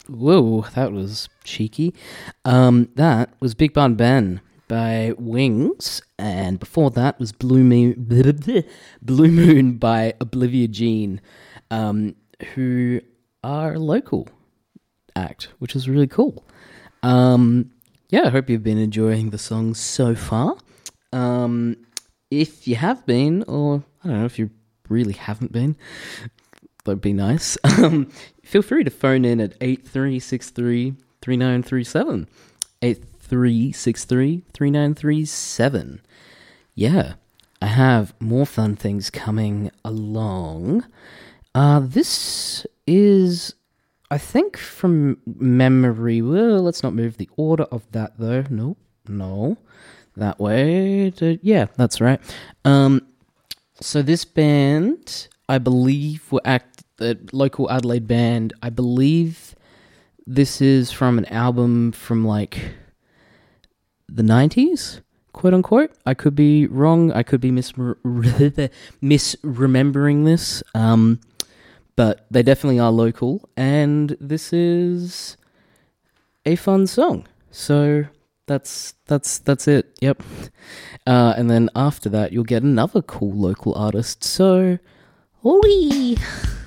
Whoa, that was cheeky. That was Big Barn Ben by Wings, and before that was Blue Moon, Blue Moon by Oblivia Jean, who are a local act, which is really cool. Yeah, I hope you've been enjoying the songs so far. If you have been, or I don't know if you really haven't been, that'd be nice. Feel free to phone in at 8363-3937. 8363-3937. Yeah, I have more fun things coming along. This is, I think, from memory. Well, let's not move the order of that, though. No. That way. Yeah, that's right. So this band, I believe, were a local Adelaide band. I believe this is from an album from, like, the 90s, quote unquote. I could be wrong. I could be misremembering this. But they definitely are local, and this is a fun song. So that's it. Yep. And then after that, you'll get another cool local artist. So, wee.